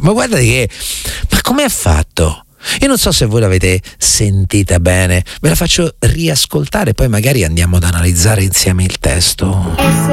Ma guarda che, ma come ha fatto? Io non so se voi l'avete sentita bene, ve la faccio riascoltare, poi magari andiamo ad analizzare insieme il testo.